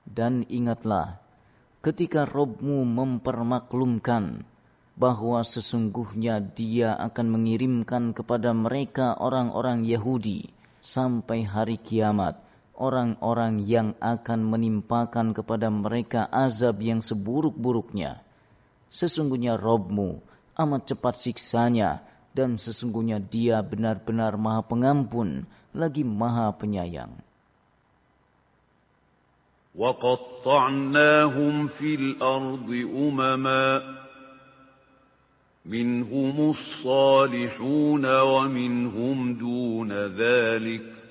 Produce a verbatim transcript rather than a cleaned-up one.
Dan ingatlah, ketika Rabb-mu mempermaklumkan bahwa sesungguhnya Dia akan mengirimkan kepada mereka orang-orang Yahudi sampai hari kiamat, orang-orang yang akan menimpakan kepada mereka azab yang seburuk-buruknya. Sesungguhnya Rabb-mu amat cepat siksanya, dan sesungguhnya Dia benar-benar Maha Pengampun lagi Maha Penyayang. وَقَطَّعْنَاهُمْ فِي الْأَرْضِ أُمَمًا مِنْهُمُ الصَّالِحُونَ وَمِنْهُمْ دُونَ ذَلِكَ